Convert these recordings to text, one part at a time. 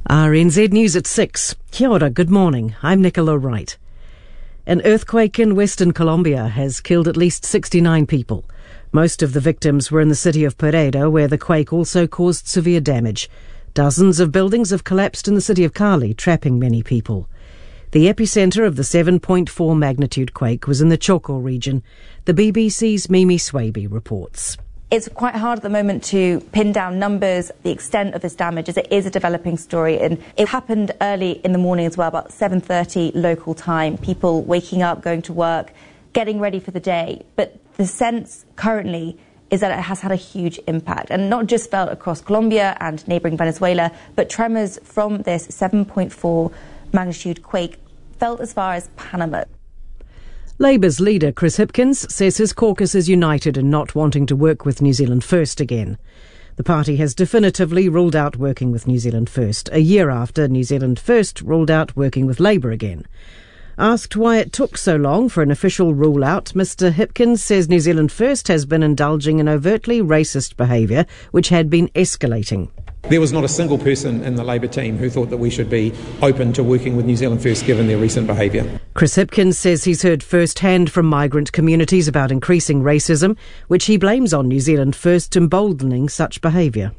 RNZ News at 6. Kia ora, good morning. I'm Nicola Wright. An earthquake in Western Colombia has killed at least 69 people. Most of the victims were in the city of Pereira, where the quake also caused severe damage. Dozens of buildings have collapsed in the city of Cali, trapping many people. The epicentre of the 7.4 magnitude quake was in the Choco region. The BBC's Mimi Swaby reports. It's quite hard at the moment to pin down numbers, the extent of this damage, as it is a developing story. And it happened early in the morning as well, about 7:30 local time. People waking up, going to work, getting ready for the day. But the sense currently is that it has had a huge impact, and not just felt across Colombia and neighbouring Venezuela, but tremors from this 7.4 magnitude quake felt as far as Panama. Labour's leader Chris Hipkins says his caucus is united in not wanting to work with New Zealand First again. The party has definitively ruled out working with New Zealand First, a year after New Zealand First ruled out working with Labour again. Asked why it took so long for an official rule-out, Mr Hipkins says New Zealand First has been indulging in overtly racist behaviour, which had been escalating. There was not a single person in the Labour team who thought that we should be open to working with New Zealand First given their recent behaviour. Chris Hipkins says he's heard first-hand from migrant communities about increasing racism, which he blames on New Zealand First emboldening such behaviour.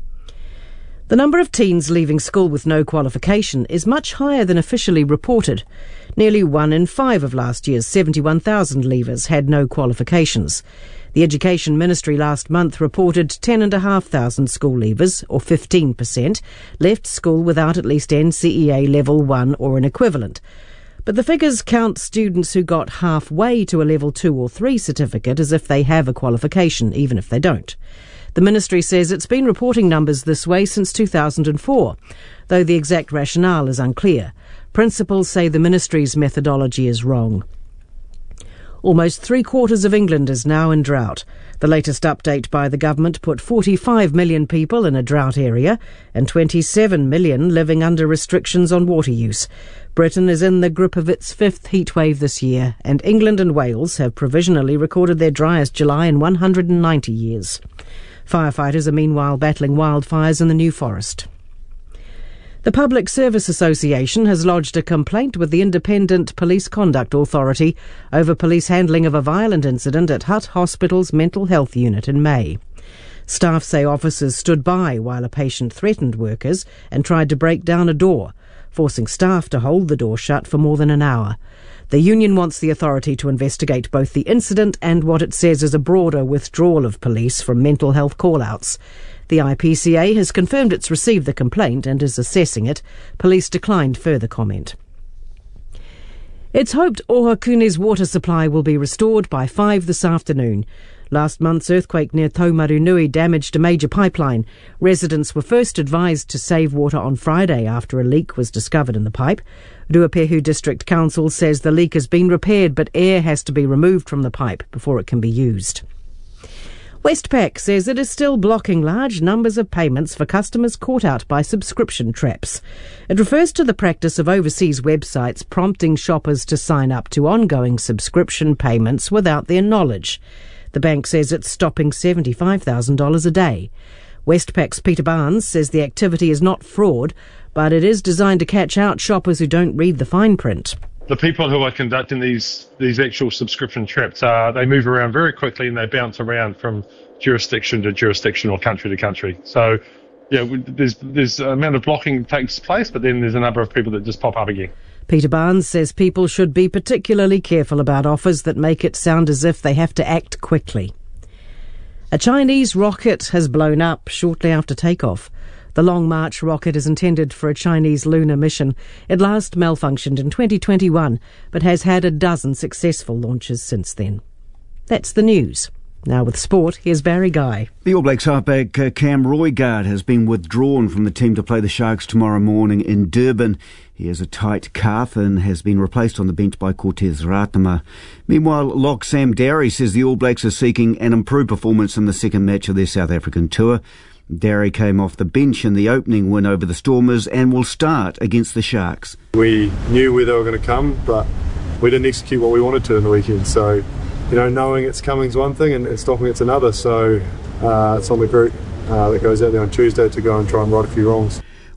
The number of teens leaving school with no qualification is much higher than officially reported. Nearly 1 in 5 of last year's 71,000 leavers had no qualifications. The Education Ministry last month reported 10,500 school leavers, or 15%, left school without at least NCEA Level 1 or an equivalent. But the figures count students who got halfway to a Level 2 or 3 certificate as if they have a qualification, even if they don't. The Ministry says it's been reporting numbers this way since 2004, though the exact rationale is unclear. Principals say the Ministry's methodology is wrong. Almost 3/4 of England is now in drought. The latest update by the government put 45 million people in a drought area and 27 million living under restrictions on water use. Britain is in the grip of its 5th heatwave this year, and England and Wales have provisionally recorded their driest July in 190 years. Firefighters are meanwhile battling wildfires in the New Forest. The Public Service Association has lodged a complaint with the Independent Police Conduct Authority over police handling of a violent incident at Hutt Hospital's mental health unit in May. Staff say officers stood by while a patient threatened workers and tried to break down a door, forcing staff to hold the door shut for more than an hour. The union wants the authority to investigate both the incident and what it says is a broader withdrawal of police from mental health call-outs. The IPCA has confirmed it's received the complaint and is assessing it. Police declined further comment. It's hoped Ohakune's water supply will be restored by 5 this afternoon. Last month's earthquake near Taumarunui damaged a major pipeline. Residents were first advised to save water on Friday after a leak was discovered in the pipe. Ruapehu District Council says the leak has been repaired, but air has to be removed from the pipe before it can be used. Westpac says it is still blocking large numbers of payments for customers caught out by subscription traps. It refers to the practice of overseas websites prompting shoppers to sign up to ongoing subscription payments without their knowledge. The bank says it's stopping $75,000 a day. Westpac's Peter Barnes says the activity is not fraud, but it is designed to catch out shoppers who don't read the fine print. The people who are conducting these actual subscription traps, they move around very quickly and they bounce around from jurisdiction to jurisdiction or country to country. So, yeah, there's an amount of blocking takes place, but then there's a number of people that just pop up again. Peter Barnes says people should be particularly careful about offers that make it sound as if they have to act quickly. A Chinese rocket has blown up shortly after takeoff. The Long March rocket is intended for a Chinese lunar mission. It last malfunctioned in 2021, but has had a dozen successful launches since then. That's the news. Now with sport, here's Barry Guy. The All Blacks halfback Cam Roigard has been withdrawn from the team to play the Sharks tomorrow morning in Durban. He has a tight calf and has been replaced on the bench by Cortez Ratama. Meanwhile, lock Sam Darry says the All Blacks are seeking an improved performance in the second match of their South African tour. Darry came off the bench in the opening win over the Stormers and will start against the Sharks. We knew where they were going to come, but we didn't execute what we wanted to in the weekend. So, knowing it's coming is one thing and stopping it's another. So it's on the group that goes out there on Tuesday to go and try and right a few wrongs.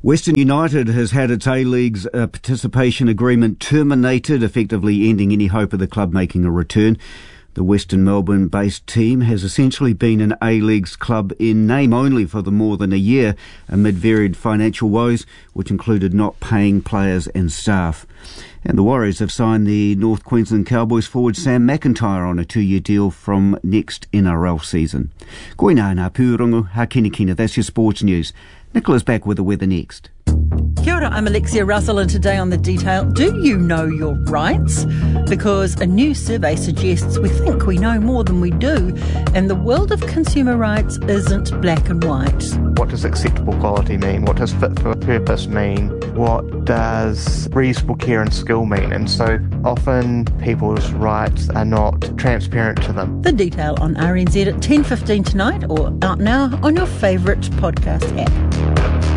Western United has had its A-League's participation agreement terminated, effectively ending any hope of the club making a return. The Western Melbourne-based team has essentially been an A-League's club in name only for more than a year amid varied financial woes, which included not paying players and staff. And the Warriors have signed the North Queensland Cowboys forward Sam McIntyre on a 2-year deal from next NRL season. Koina ngā pūrongo, hakini kina, that's your sports news. Nicola's back with the weather next. Kia ora, I'm Alexia Russell, and today on The Detail, do you know your rights? Because a new survey suggests we think we know more than we do, and the world of consumer rights isn't black and white. What does acceptable quality mean? What does fit for purpose mean? What does reasonable care and skill mean? And so often people's rights are not transparent to them. The Detail on RNZ at 10:15 tonight, or out now on your favourite podcast app.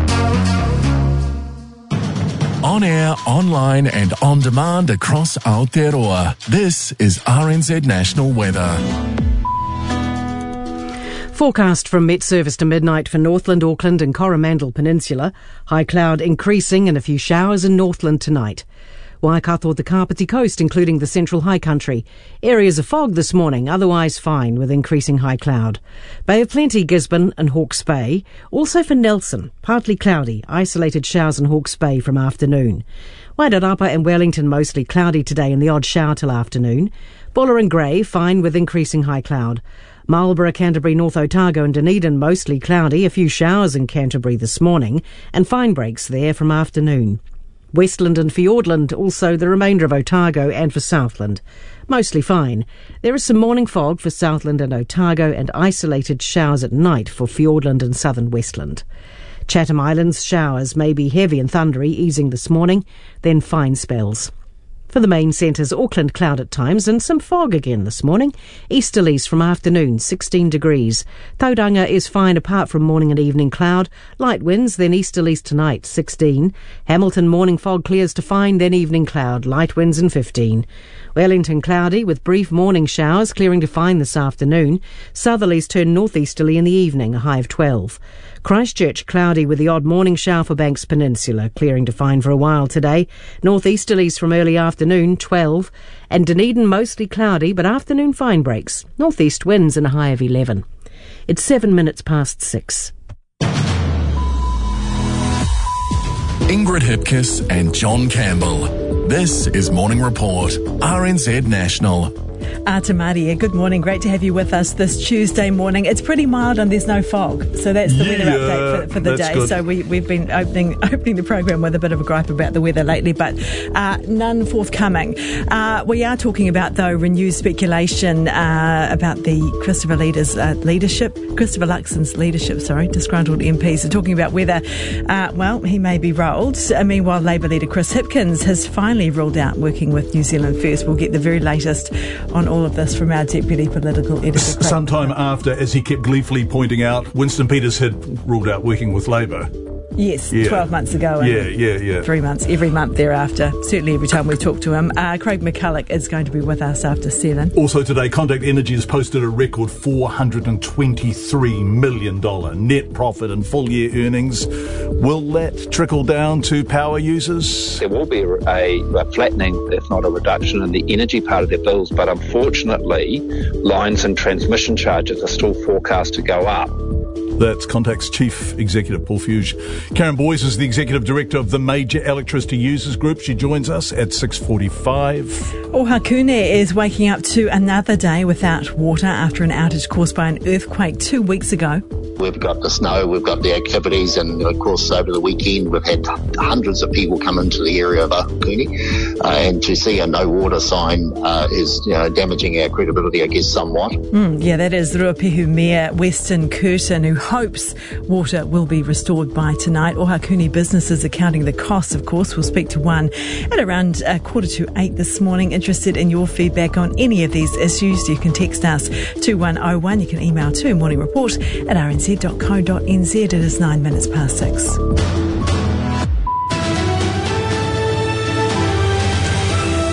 On air, online and on demand across Aotearoa. This is RNZ National Weather. Forecast from Met Service to midnight for Northland, Auckland and Coromandel Peninsula. High cloud increasing and a few showers in Northland tonight. Waikato, the Kapiti Coast, including the Central High Country. Areas of fog this morning, otherwise fine with increasing high cloud. Bay of Plenty, Gisborne and Hawke's Bay. Also for Nelson, partly cloudy, isolated showers in Hawke's Bay from afternoon. Wairarapa and Wellington mostly cloudy today and the odd shower till afternoon. Buller and Grey, fine with increasing high cloud. Marlborough, Canterbury, North Otago and Dunedin mostly cloudy, a few showers in Canterbury this morning and fine breaks there from afternoon. Westland and Fiordland, also the remainder of Otago and for Southland. Mostly fine. There is some morning fog for Southland and Otago and isolated showers at night for Fiordland and southern Westland. Chatham Islands, showers may be heavy and thundery, easing this morning, then fine spells. For the main centres, Auckland cloud at times and some fog again this morning. Easterlies from afternoon, 16 degrees. Tauranga is fine apart from morning and evening cloud. Light winds, then easterlies tonight, 16. Hamilton morning fog clears to fine, then evening cloud. Light winds and 15. Wellington cloudy with brief morning showers clearing to fine this afternoon. Southerlies turn northeasterly in the evening, a high of 12. Christchurch cloudy with the odd morning shower for Banks Peninsula, clearing to fine for a while today. Northeasterlies from early afternoon, 12. And Dunedin mostly cloudy, but afternoon fine breaks. Northeast winds and a high of 11. It's 7 minutes past 6. Ingrid Hipkiss and John Campbell. This is Morning Report, RNZ National. Tamaria, good morning. Great to have you with us this Tuesday morning. It's pretty mild and there's no fog. So that's the weather update for the day. Good. So we've been opening the program with a bit of a gripe about the weather lately, but none forthcoming. We are talking about, though, renewed speculation about the Christopher Luxon's leadership, disgruntled MPs are talking about whether, he may be rolled. Meanwhile, Labour leader Chris Hipkins has finally ruled out working with New Zealand First. We'll get the very latest on all of this from our deputy political editor. Sometime after, as he kept gleefully pointing out, Winston Peters had ruled out working with Labour. Yes, yeah. 12 months ago. And 3 months, every month thereafter. Certainly every time we talk to him. Craig McCulloch is going to be with us after 7. Also today, Contact Energy has posted a record $423 million net profit in full-year earnings. Will that trickle down to power users? There will be a flattening, if not a reduction, in the energy part of their bills, but unfortunately, lines and transmission charges are still forecast to go up. That's Contact's Chief Executive, Paul Fuge. Karen Boyes is the Executive Director of the Major Electricity Users Group. She joins us at 6:45. Ohakune is waking up to another day without water after an outage caused by an earthquake 2 weeks ago. We've got the snow, we've got the activities, and of course over the weekend we've had hundreds of people come into the area of Ohakune, and to see a no water sign is damaging our credibility, I guess, somewhat. That is Ruapehu Mayor Weston Curtin, who hopes water will be restored by tonight. Ohakune businesses are counting the costs, of course. We'll speak to one at around 7:45 this morning. Interested in your feedback on any of these issues, you can text us 2101. You can email to morningreport@rnz.co.nz. It is 9 minutes past 6.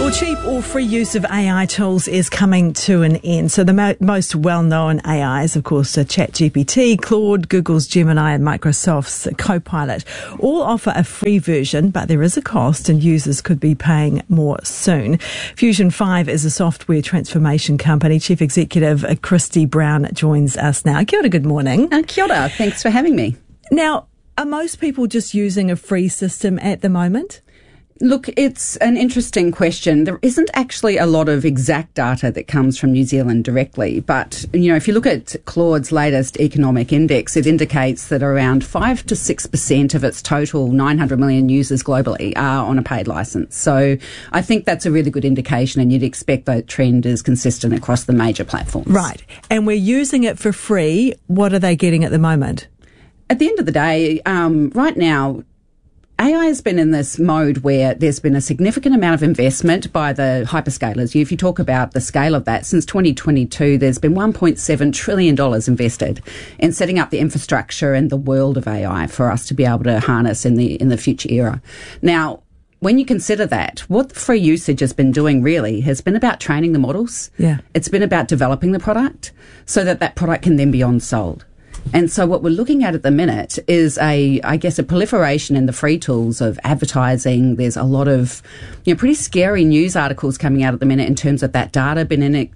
Well, cheap or free use of AI tools is coming to an end. So the most well-known AIs, of course, are ChatGPT, Claude, Google's Gemini and Microsoft's Copilot. All offer a free version, but there is a cost and users could be paying more soon. Fusion 5 is a software transformation company. Chief Executive Christy Brown joins us now. Kia ora, good morning. Kia ora, thanks for having me. Now, are most people just using a free system at the moment? Look, it's an interesting question. There isn't actually a lot of exact data that comes from New Zealand directly, but, if you look at Claude's latest economic index, it indicates that around 5 to 6% of its total 900 million users globally are on a paid licence. So I think that's a really good indication, and you'd expect that trend is consistent across the major platforms. Right. And we're using it for free. What are they getting at the moment? At the end of the day, right now, AI has been in this mode where there's been a significant amount of investment by the hyperscalers. If you talk about the scale of that, since 2022, there's been $1.7 trillion invested in setting up the infrastructure and the world of AI for us to be able to harness in the future era. Now, when you consider that, what the free usage has been doing really has been about training the models. Yeah. It's been about developing the product so that that product can then be on-sold. And so what we're looking at the minute is a proliferation in the free tools of advertising. There's a lot of, pretty scary news articles coming out at the minute in terms of that data being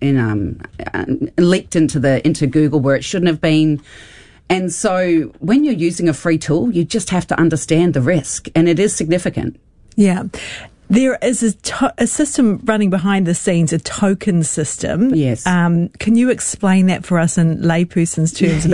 leaked into Google where it shouldn't have been. And so when you're using a free tool, you just have to understand the risk, and it is significant. Yeah. There is a system running behind the scenes, a token system. Yes. Can you explain that for us in layperson's terms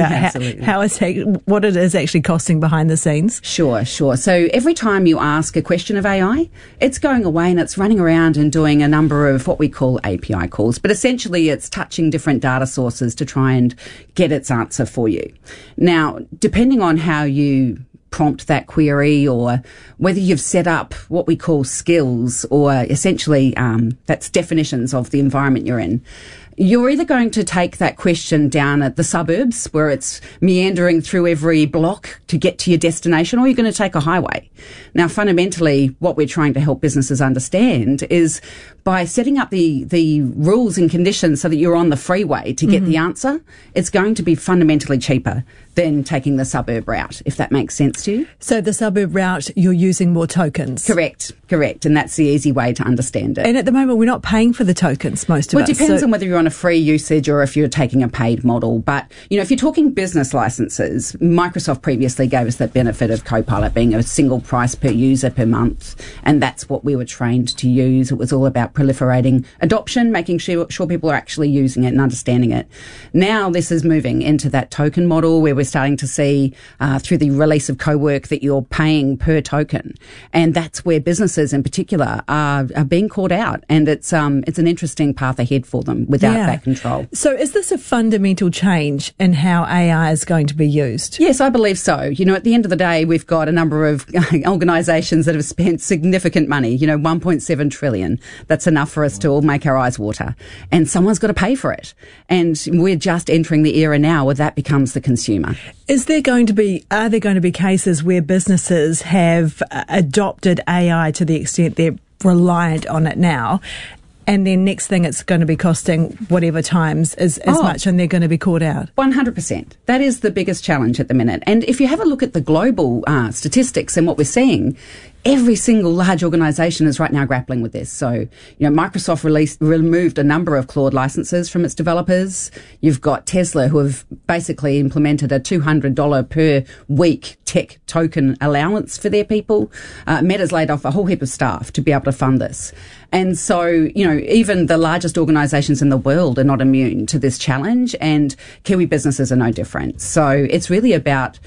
about what it is actually costing behind the scenes? Sure. So every time you ask a question of AI, it's going away and it's running around and doing a number of what we call API calls. But essentially it's touching different data sources to try and get its answer for you. Now, depending on how you prompt that query or whether you've set up what we call skills or essentially that's definitions of the environment you're in, you're either going to take that question down at the suburbs where it's meandering through every block to get to your destination, or you're going to take a highway. Now, fundamentally, what we're trying to help businesses understand is by setting up the rules and conditions so that you're on the freeway to get the answer, it's going to be fundamentally cheaper than taking the suburb route, if that makes sense to you. So the suburb route, you're using more tokens? Correct. And that's the easy way to understand it. And at the moment, we're not paying for the tokens, most of us. Well, it depends on whether you're on a free usage or if you're taking a paid model. But, if you're talking business licenses, Microsoft previously gave us that benefit of Copilot being a single price per user per month. And that's what we were trained to use. It was all about proliferating adoption, making sure people are actually using it and understanding it. Now this is moving into that token model where we're starting to see through the release of Co-work that you're paying per token. And that's where businesses in particular are being caught out. And it's an interesting path ahead for them without that control. So is this a fundamental change in how AI is going to be used? Yes, I believe so. At the end of the day, we've got a number of organisations that have spent significant money, $1.7 trillion. That's enough for us to all make our eyes water. And someone's got to pay for it. And we're just entering the era now where that becomes the consumer. Are there going to be cases where businesses have adopted AI to the extent they're reliant on it now, and then next thing it's going to be costing whatever times as much, and they're going to be caught out? 100%. That is the biggest challenge at the minute. And if you have a look at the global statistics and what we're seeing, every single large organisation is right now grappling with this. So, Microsoft removed a number of Claude licenses from its developers. You've got Tesla, who have basically implemented a $200 per week tech token allowance for their people. Meta's laid off a whole heap of staff to be able to fund this. And so, even the largest organisations in the world are not immune to this challenge, and Kiwi businesses are no different. So it's really about,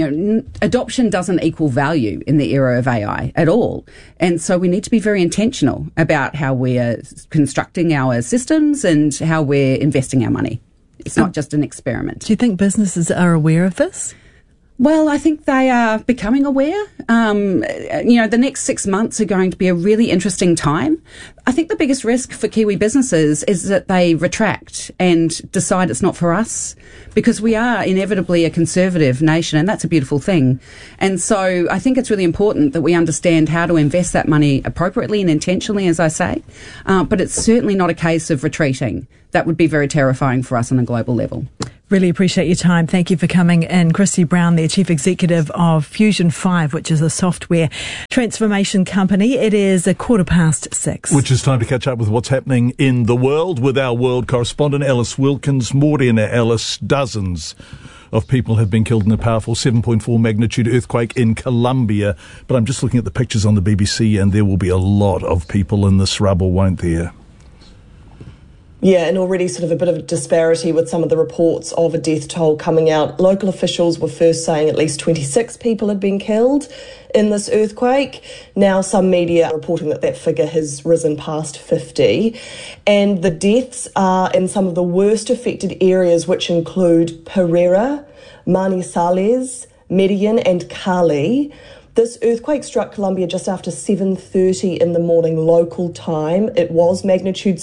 adoption doesn't equal value in the era of AI at all. And so we need to be very intentional about how we're constructing our systems and how we're investing our money. It's not just an experiment. Do you think businesses are aware of this? Well, I think they are becoming aware. The next 6 months are going to be a really interesting time. I think the biggest risk for Kiwi businesses is that they retract and decide it's not for us, because we are inevitably a conservative nation, and that's a beautiful thing. And so I think it's really important that we understand how to invest that money appropriately and intentionally, as I say. But it's certainly not a case of retreating. That would be very terrifying for us on a global level. Really appreciate your time. Thank you for coming in. Christy Brown, the Chief Executive of Fusion 5, which is a software transformation company. It is 6:15. Which is time to catch up with what's happening in the world with our world correspondent, Alice Wilkins. Morena, Alice, dozens of people have been killed in a powerful 7.4 magnitude earthquake in Colombia. But I'm just looking at the pictures on the BBC, and there will be a lot of people in this rubble, won't there? Yeah, and already sort of a bit of a disparity with some of the reports of a death toll coming out. Local officials were first saying at least 26 people had been killed in this earthquake. Now some media are reporting that figure has risen past 50. And the deaths are in some of the worst affected areas, which include Pereira, Manizales, Medellin and Cali. This earthquake struck Colombia just after 7:30 in the morning local time. It was magnitude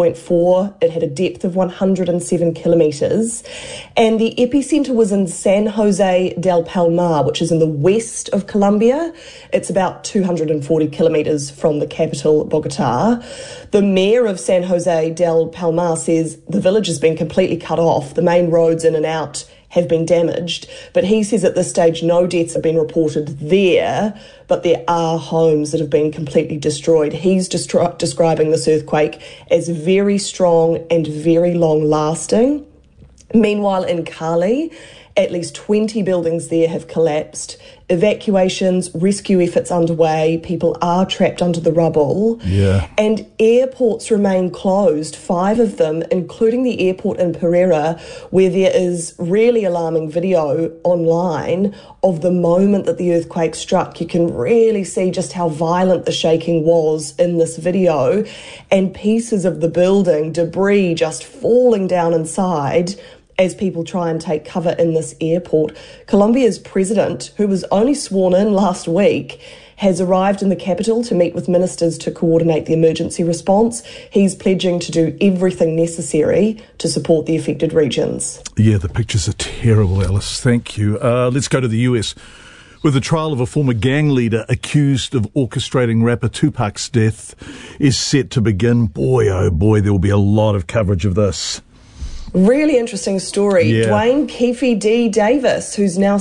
7.4. It had a depth of 107 kilometres. And the epicentre was in San Jose del Palmar, which is in the west of Colombia. It's about 240 kilometres from the capital, Bogota. The mayor of San Jose del Palmar says the village has been completely cut off. The main roads in and out have been damaged, but he says at this stage no deaths have been reported there, but there are homes that have been completely destroyed. He's describing this earthquake as very strong and very long-lasting. Meanwhile, in Cali, at least 20 buildings there have collapsed. Evacuations, rescue efforts underway. People are trapped under the rubble. Yeah. And airports remain closed, 5 of them, including the airport in Pereira, where there is really alarming video online of the moment that the earthquake struck. You can really see just how violent the shaking was in this video, and pieces of the building, debris just falling down inside as people try and take cover in this airport. Colombia's president, who was only sworn in last week, has arrived in the capital to meet with ministers to coordinate the emergency response. He's pledging to do everything necessary to support the affected regions. Yeah, the pictures are terrible, Alice. Thank you. Let's go to the US, where the trial of a former gang leader accused of orchestrating rapper Tupac's death is set to begin. Boy, oh boy, there will be a lot of coverage of this. Really interesting story. Yeah. Dwayne Keefe D. Davis, who's now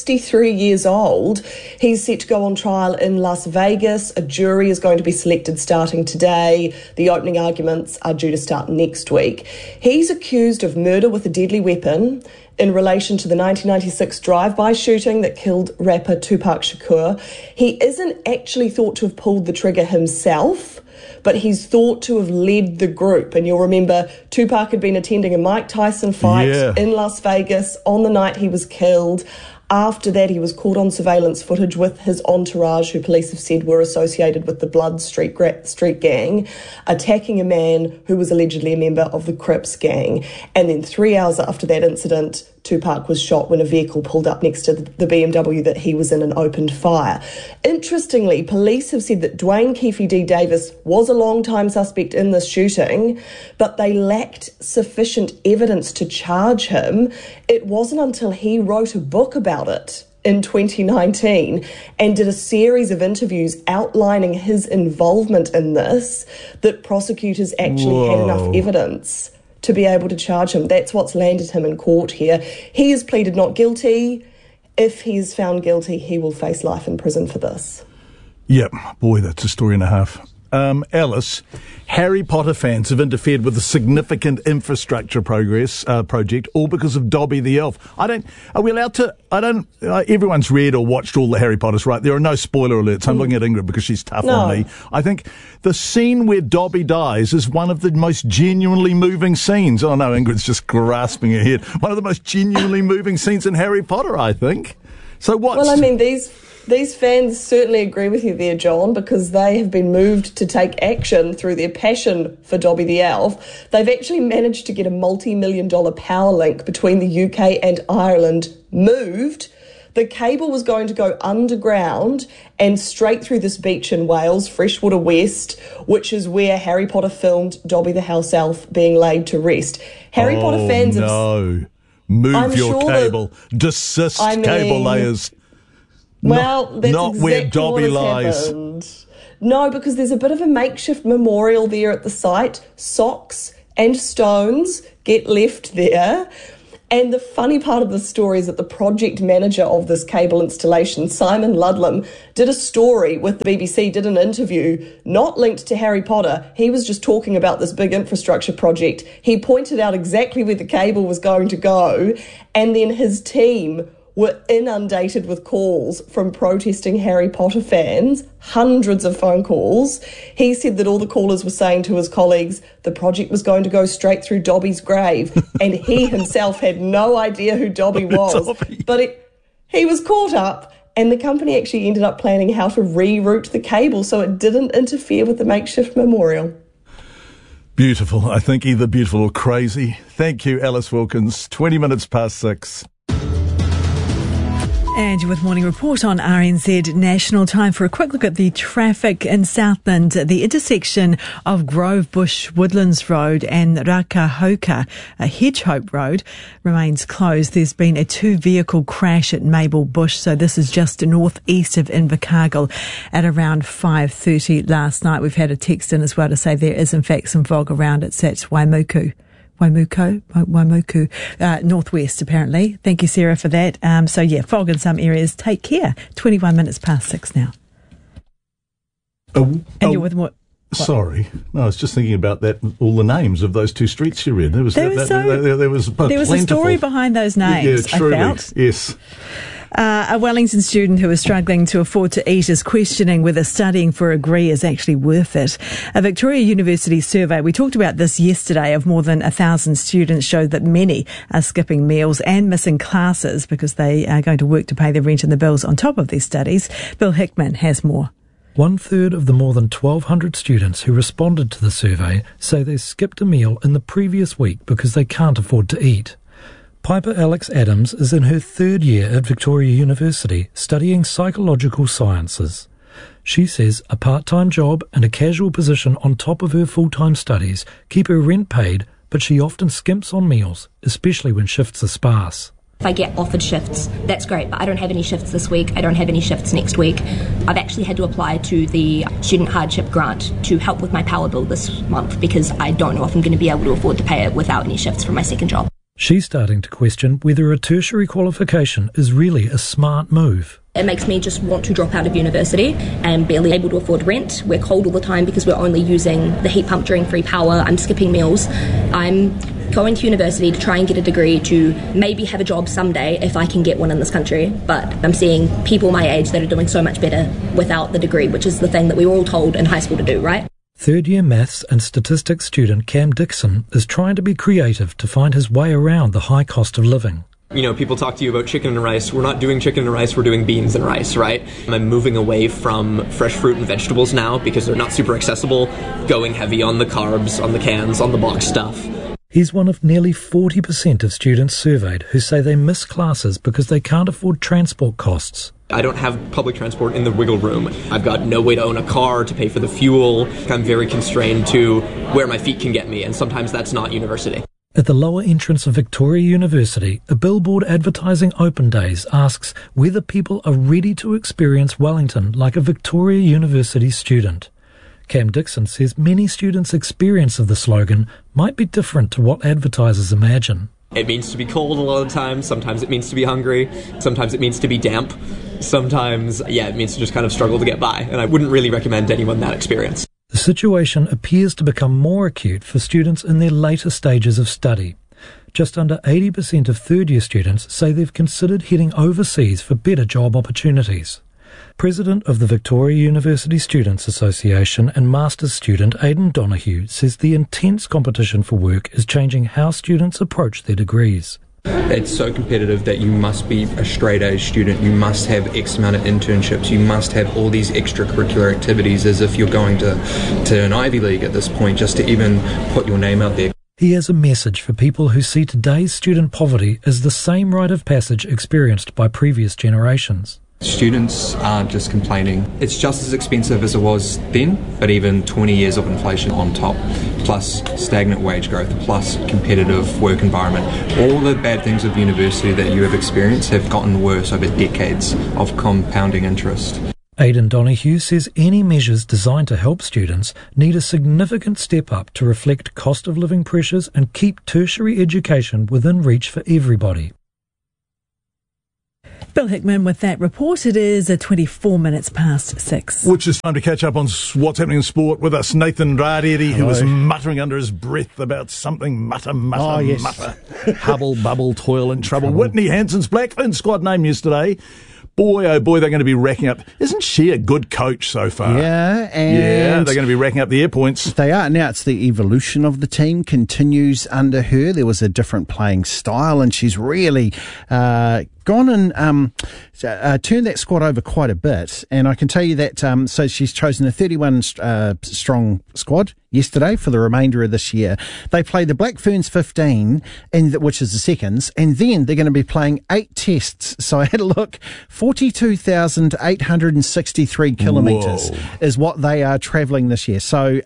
63 years old, he's set to go on trial in Las Vegas. A jury is going to be selected starting today. The opening arguments are due to start next week. He's accused of murder with a deadly weapon in relation to the 1996 drive-by shooting that killed rapper Tupac Shakur. He isn't actually thought to have pulled the trigger himself, but he's thought to have led the group. And you'll remember Tupac had been attending a Mike Tyson fight in Las Vegas on the night he was killed. After that, he was caught on surveillance footage with his entourage, who police have said were associated with the Blood Street gang, attacking a man who was allegedly a member of the Crips gang. And then 3 hours after that incident, Tupac was shot when a vehicle pulled up next to the BMW that he was in and opened fire. Interestingly, police have said that Dwayne Keefe D. Davis was a long-time suspect in this shooting, but they lacked sufficient evidence to charge him. It wasn't until he wrote a book about it in 2019 and did a series of interviews outlining his involvement in this that prosecutors actually had enough evidence to be able to charge him. That's what's landed him in court here. He has pleaded not guilty. If he is found guilty, he will face life in prison for this. Yep, boy, that's a story and a half. Alice, Harry Potter fans have interfered with a significant infrastructure project, all because of Dobby the Elf. Everyone's read or watched all the Harry Potters, right? There are no spoiler alerts. I'm looking at Ingrid because she's tough on me. I think the scene where Dobby dies is one of the most genuinely moving scenes. Oh no, Ingrid's just grasping her head. One of the most genuinely moving scenes in Harry Potter, I think. So what? Well, I mean, these fans certainly agree with you there, John, because they have been moved to take action through their passion for Dobby the Elf. They've actually managed to get a multi-million-dollar power link between the UK and Ireland moved. The cable was going to go underground and straight through this beach in Wales, Freshwater West, which is where Harry Potter filmed Dobby the House Elf being laid to rest. Harry Potter fans have... Move your cable. Desist cable layers. Well, that's not exactly where Dobby lies. Happened. No, because there's a bit of a makeshift memorial there at the site. Socks and stones get left there. And the funny part of the story is that the project manager of this cable installation, Simon Ludlam, did a story with the BBC, did an interview, not linked to Harry Potter. He was just talking about this big infrastructure project. He pointed out exactly where the cable was going to go, and then his team were inundated with calls from protesting Harry Potter fans, hundreds of phone calls. He said that all the callers were saying to his colleagues the project was going to go straight through Dobby's grave, and he himself had no idea who Dobby was. But he was caught up, and the company actually ended up planning how to reroute the cable so it didn't interfere with the makeshift memorial. Beautiful. I think either beautiful or crazy. Thank you, Alice Wilkins. 20 minutes past 6. And with Morning Report on RNZ National. Time for a quick look at the traffic in Southland. The intersection of Grove Bush Woodlands Road and Rakahoka Hedgehope Road remains closed. There's been a 2-vehicle crash at Maple Bush, so this is just northeast of Invercargill at around 5:30 last night. We've had a text in as well to say there is in fact some fog around. It's at Waimuku, northwest apparently. Thank you, Sarah, for that. Fog in some areas. Take care. 21 minutes past 6 now. You're with what? Sorry, no, I was just thinking about that. All the names of those 2 streets you read. There was a story behind those names. Yeah, truly. I felt. Yes. A Wellington student who is struggling to afford to eat is questioning whether studying for a degree is actually worth it. A Victoria University survey, we talked about this yesterday, of more than 1,000 students showed that many are skipping meals and missing classes because they are going to work to pay their rent and the bills on top of their studies. Bill Hickman has more. 1/3 of the more than 1,200 students who responded to the survey say they skipped a meal in the previous week because they can't afford to eat. Piper Alex Adams is in her 3rd year at Victoria University studying psychological sciences. She says a part-time job and a casual position on top of her full-time studies keep her rent paid, but she often skimps on meals, especially when shifts are sparse. If I get offered shifts, that's great, but I don't have any shifts this week, I don't have any shifts next week. I've actually had to apply to the student hardship grant to help with my power bill this month because I don't know if I'm going to be able to afford to pay it without any shifts from my second job. She's starting to question whether a tertiary qualification is really a smart move. It makes me just want to drop out of university and barely able to afford rent. We're cold all the time because we're only using the heat pump during free power. I'm skipping meals. I'm going to university to try and get a degree to maybe have a job someday if I can get one in this country. But I'm seeing people my age that are doing so much better without the degree, which is the thing that we were all told in high school to do, right? 3rd-year maths and statistics student Cam Dixon is trying to be creative to find his way around the high cost of living. You know, people talk to you about chicken and rice. We're not doing chicken and rice, we're doing beans and rice, right? I'm moving away from fresh fruit and vegetables now because they're not super accessible, going heavy on the carbs, on the cans, on the box stuff. He's one of nearly 40% of students surveyed who say they miss classes because they can't afford transport costs. I don't have public transport in the wiggle room. I've got no way to own a car, to pay for the fuel. I'm very constrained to where my feet can get me, and sometimes that's not university. At the lower entrance of Victoria University, a billboard advertising open days asks whether people are ready to experience Wellington like a Victoria University student. Cam Dixon says many students' experience of the slogan might be different to what advertisers imagine. It means to be cold a lot of the time. Sometimes it means to be hungry. Sometimes it means to be damp. Sometimes, it means to just kind of struggle to get by. And I wouldn't really recommend anyone that experience. The situation appears to become more acute for students in their later stages of study. Just under 80% of 3rd-year students say they've considered heading overseas for better job opportunities. President of the Victoria University Students Association and master's student Aidan Donoghue says the intense competition for work is changing how students approach their degrees. It's so competitive that you must be a straight-A student, you must have X amount of internships, you must have all these extracurricular activities as if you're going to an Ivy League at this point just to even put your name out there. he has a message for people who see today's student poverty as the same rite of passage experienced by previous generations. Students aren't just complaining. It's just as expensive as it was then, but even 20 years of inflation on top, plus stagnant wage growth, plus competitive work environment. All the bad things of university that you have experienced have gotten worse over decades of compounding interest. Aidan Donoghue says any measures designed to help students need a significant step up to reflect cost of living pressures and keep tertiary education within reach for everybody. Bill Hickman with that report. It is 24 minutes past 6. Which is time to catch up on what's happening in sport with us. Nathan Rareri, who was muttering under his breath about something. Mutter. Hubble, bubble, toil and trouble. Whitney Hansen's Blackfern squad name yesterday. Boy, oh boy, they're going to be racking up. Isn't she a good coach so far? Yeah, and they're going to be racking up the air points. They are. Now it's the evolution of the team continues under her. There was a different playing style, and she's really gone and turned that squad over quite a bit. And I can tell you that so she's chosen a 31 strong squad yesterday for the remainder of this year. They play the Black Ferns 15, which is the seconds, and then they're going to be playing 8 tests. So I had a look. 42,863 kilometres is what they are travelling this year. So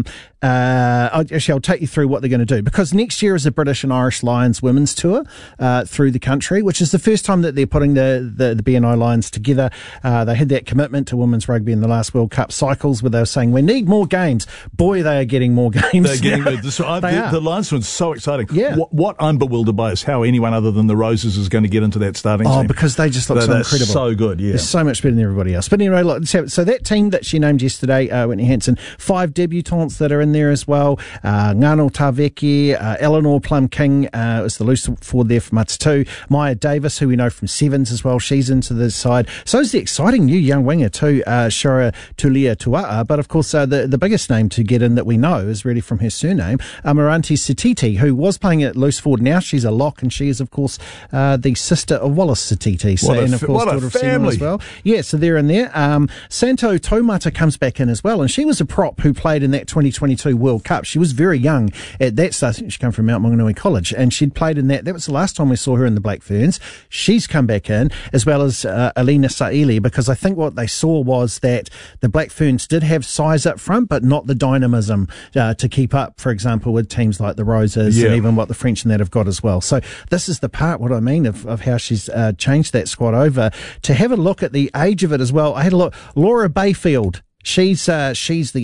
I'll take you through what they're going to do, because next year is the British and Irish Lions women's tour through the country, which is the first time that they're putting the BNI Lions together. They had that commitment to women's rugby in the last World Cup cycles where they were saying we need more games. Boy, they are getting more games. They're getting the Lions one's so exciting. Yeah. What I'm bewildered by is how anyone other than the Roses is going to get into that starting team. Oh, because they just look so incredible. So good, yeah. They're so much better than everybody else. But anyway, look, so that team that she named yesterday, Whitney Hansen, 5 debutantes that are in there as well. Ngano Taveki, Eleanor Plum-King is the loose forward there for Matatu. Maya Davis, who we know from Sevens as well, she's into the side. So is the exciting new young winger too, Shara Tulia Tua'a. But of course, the biggest name to get in that we know is really from her surname, Amaranti Satiti, who was playing at loose forward. Now she's a lock, and she is, of course, the sister of Wallace Satiti. So, and of course, daughter of Simon as well. Yeah, so they're in there. Santo Taumata comes back in as well, and she was a prop who played in that 2022 World Cup. She was very young at that stage. I think she came from Mount Maunganui College, and she'd played in that. That was the last time we saw her in the Black Ferns. She's come back in, as well as Alina Saili, because I think what they saw was that the Black Ferns did have size up front, but not the dynamism to keep up, for example, with teams like the Roses and even what the French and that have got as well. So this is the part, what I mean, of how she's changed that squad over. To have a look at the age of it as well, I had a look. Laura Bayfield. She's the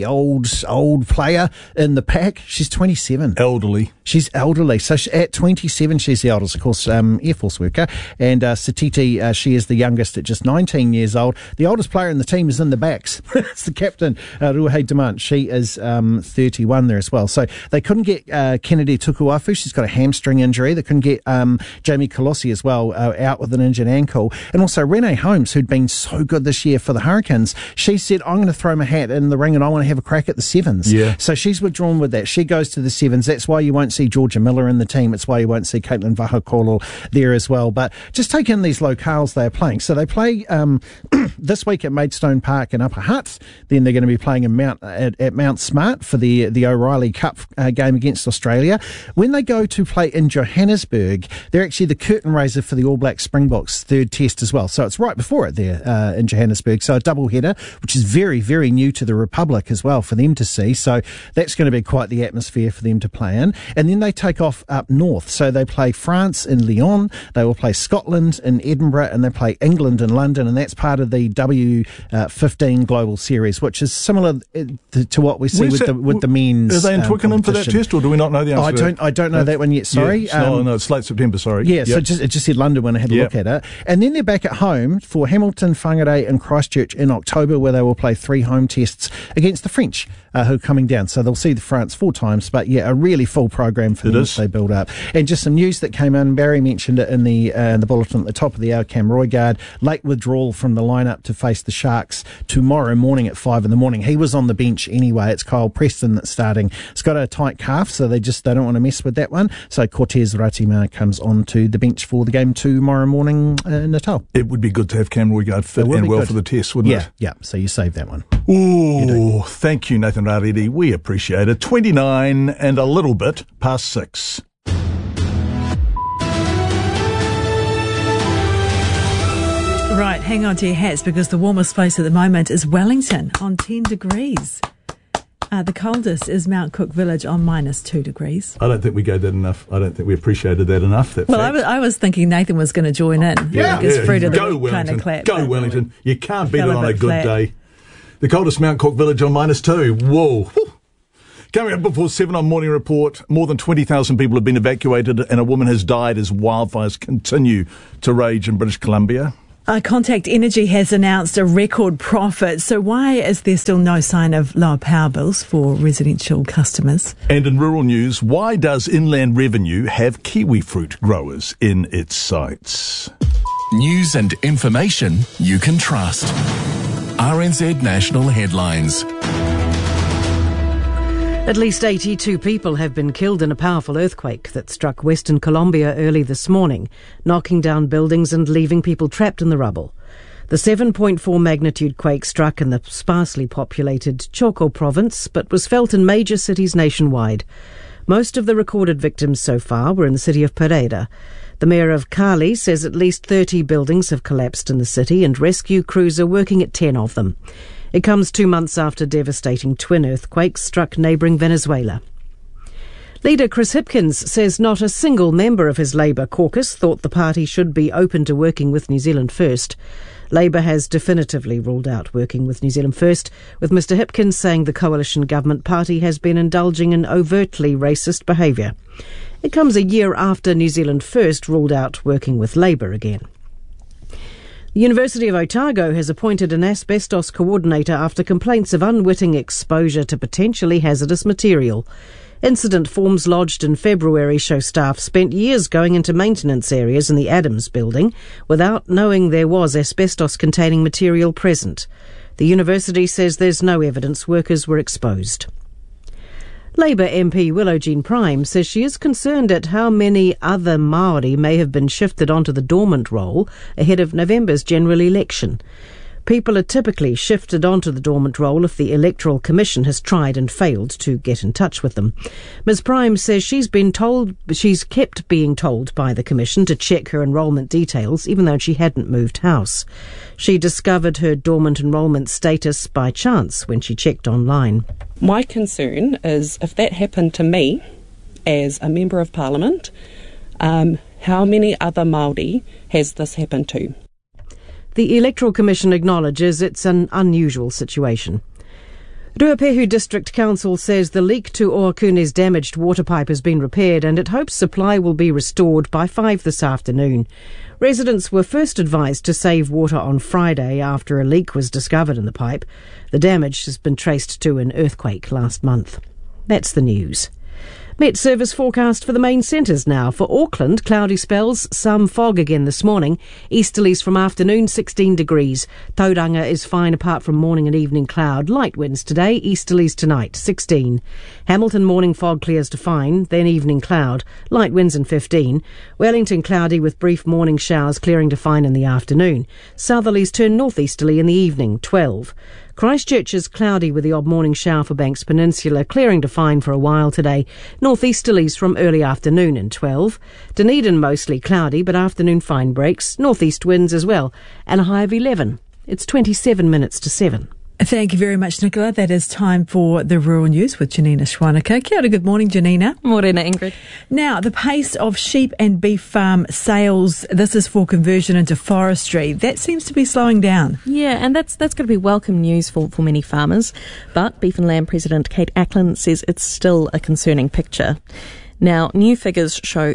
old player in the pack. She's 27. Elderly. She's elderly. So at 27, she's the oldest, of course, Air Force worker. And Satiti, she is the youngest at just 19 years old. The oldest player in the team is in the backs. It's the captain, Ruahei Demant. She is 31 there as well. So they couldn't get Kennedy Tukuafu. She's got a hamstring injury. They couldn't get Jamie Colossi as well, out with an injured ankle. And also Renee Holmes, who'd been so good this year for the Hurricanes. She said, I'm going to throw my hat in the ring and I want to have a crack at the sevens. Yeah. So she's withdrawn with that. She goes to the sevens. That's why you won't see Georgia Miller in the team. It's why you won't see Caitlin Vahakolo there as well. But just take in these locales they are playing. So they play this week at Maidstone Park in Upper Hutt. Then they're going to be playing in at Mount Smart for the O'Reilly Cup game against Australia. When they go to play in Johannesburg, they're actually the curtain raiser for the All Black Springboks third test as well. So it's right before it there in Johannesburg. So a double header, which is very, very new to the Republic as well for them to see. So that's going to be quite the atmosphere for them to play in. And then they take off up north. So they play France in Lyon, they will play Scotland in Edinburgh, and they play England in London. And that's part of the W15 Global Series, which is similar to what we see with the men's. Are they in Twickenham for that test, or do we not know the answer? I don't know that one yet, sorry. Yeah, no, it's late September, sorry. Yeah, so it just said London when I had a look at it. And then they're back at home for Hamilton, Whangarei and Christchurch in October, where they will play 3 home tests against the French, who are coming down. So they'll see the France 4 times, but a really full program for them as they build up. And just some news that came in. Barry mentioned it in the bulletin at the top of the hour. Cam Roigard, late withdrawal from the lineup to face the Sharks tomorrow morning at 5 a.m. He was on the bench anyway. It's Kyle Preston that's starting. It's got a tight calf, so they don't want to mess with that one. So Cortez Ratima comes onto the bench for the game tomorrow morning in Natal. It would be good to have Cam Roigard fit and well for the test, wouldn't it? Yeah, so you save that one. Oh, thank you, Nathan Raridi. We appreciate it. 29 and a little bit past 6. Right, hang on to your hats because the warmest place at the moment is Wellington on 10 degrees. The coldest is Mount Cook Village on -2 degrees. I don't think we go that enough. I don't think we appreciated that enough. I was thinking Nathan was going to join in. Fruit of the week kind of clap. Go Wellington. You can't beat it on a good flat day. The coldest Mount Cook Village on -2. Whoa. Coming up before 7 on Morning Report, more than 20,000 people have been evacuated and a woman has died as wildfires continue to rage in British Columbia. Contact Energy has announced a record profit. So why is there still no sign of lower power bills for residential customers? And in rural news, why does Inland Revenue have kiwi fruit growers in its sites? News and information you can trust. RNZ National Headlines. At least 82 people have been killed in a powerful earthquake that struck Western Colombia early this morning, knocking down buildings and leaving people trapped in the rubble. The 7.4 magnitude quake struck in the sparsely populated Choco province, but was felt in major cities nationwide. Most of the recorded victims so far were in the city of Pereira. The mayor of Cali says at least 30 buildings have collapsed in the city and rescue crews are working at 10 of them. It comes 2 months after devastating twin earthquakes struck neighbouring Venezuela. Leader Chris Hipkins says not a single member of his Labour caucus thought the party should be open to working with New Zealand First. Labour has definitively ruled out working with New Zealand First, with Mr Hipkins saying the coalition government party has been indulging in overtly racist behaviour. It comes a year after New Zealand First ruled out working with Labour again. The University of Otago has appointed an asbestos coordinator after complaints of unwitting exposure to potentially hazardous material. Incident forms lodged in February show staff spent years going into maintenance areas in the Adams building without knowing there was asbestos-containing material present. The university says there's no evidence workers were exposed. Labour MP Willow Jean Prime says she is concerned at how many other Māori may have been shifted onto the dormant role ahead of November's general election. People are typically shifted onto the dormant role if the Electoral Commission has tried and failed to get in touch with them. Ms Prime says she's kept being told by the Commission to check her enrolment details even though she hadn't moved house. She discovered her dormant enrolment status by chance when she checked online. My concern is if that happened to me as a Member of Parliament, how many other Māori has this happened to? The Electoral Commission acknowledges it's an unusual situation. Ruapehu District Council says the leak to Oakune's damaged water pipe has been repaired and it hopes supply will be restored by 5 this afternoon. Residents were first advised to save water on Friday after a leak was discovered in the pipe. The damage has been traced to an earthquake last month. That's the news. Met Service forecast for the main centres now. For Auckland, cloudy spells, some fog again this morning. Easterlies from afternoon, 16 degrees. Tauranga is fine apart from morning and evening cloud. Light winds today, easterlies tonight, 16. Hamilton morning fog clears to fine, then evening cloud. Light winds and 15. Wellington cloudy with brief morning showers clearing to fine in the afternoon. Southerlies turn northeasterly in the evening, 12. Christchurch is cloudy with the odd morning shower for Banks Peninsula, clearing to fine for a while today. Northeasterlies from early afternoon in 12. Dunedin mostly cloudy, but afternoon fine breaks. Northeast winds as well, and a high of 11. It's 27 minutes to 7. Thank you very much, Nicola. That is time for the Rural News with Janina Schwanica. Kia ora, good morning, Janina. Morena, Ingrid. Now, the pace of sheep and beef farm sales, this is for conversion into forestry, that seems to be slowing down. Yeah, and that's going to be welcome news for many farmers. But Beef and Lamb President Kate Ackland says it's still a concerning picture. Now, new figures show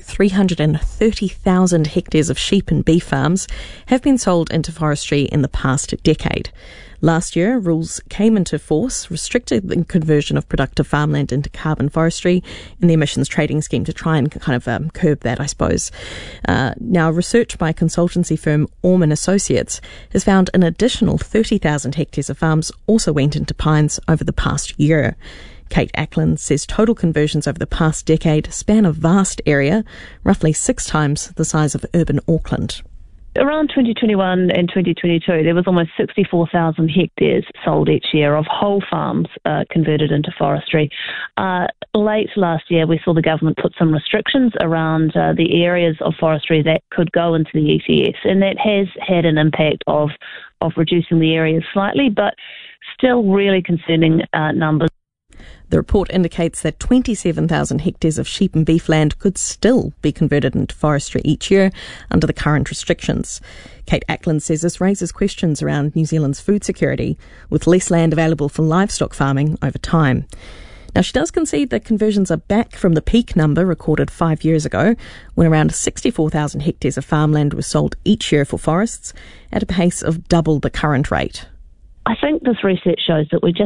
330,000 hectares of sheep and beef farms have been sold into forestry in the past decade. Last year, rules came into force, restricted the conversion of productive farmland into carbon forestry in the emissions trading scheme to try and kind of curb that, I suppose. Now, research by consultancy firm Orman Associates has found an additional 30,000 hectares of farms also went into pines over the past year. Kate Ackland says total conversions over the past decade span a vast area, roughly 6 times the size of urban Auckland. Around 2021 and 2022, there was almost 64,000 hectares sold each year of whole farms converted into forestry. Late last year, we saw the government put some restrictions around the areas of forestry that could go into the ETS, and that has had an impact of reducing the areas slightly, but still really concerning numbers. The report indicates that 27,000 hectares of sheep and beef land could still be converted into forestry each year under the current restrictions. Kate Ackland says this raises questions around New Zealand's food security, with less land available for livestock farming over time. Now, she does concede that conversions are back from the peak number recorded 5 years ago, when around 64,000 hectares of farmland was sold each year for forests at a pace of double the current rate. I think this research shows that we just